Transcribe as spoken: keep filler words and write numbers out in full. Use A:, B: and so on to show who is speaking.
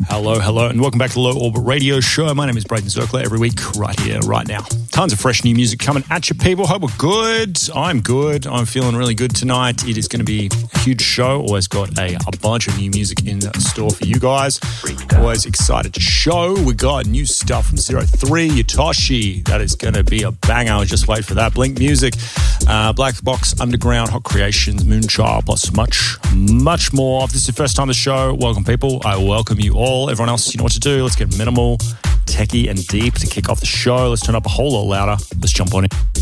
A: Hello, hello, and welcome back to the Low Orbit Radio Show. My name is Braden Zirkler, every week, right here, right now. Tons of fresh new music coming at you, people. Hope we're good. I'm good. I'm feeling really good tonight. It is going to be a huge show. Always got a, a bunch of new music in store for you guys. Always excited to show. We got new stuff from Zero Three, Yotoshi. That is going to be a banger. Just wait for that. Blink Music, uh, Black Box Underground, Hot Creations, Moonchild, plus much, much more. If this is your first time on the show, welcome, people. I welcome you all. Everyone else, you know what to do. Let's get minimal, techie, and deep to kick off the show. Let's turn up a whole lot louder. Let's jump on it.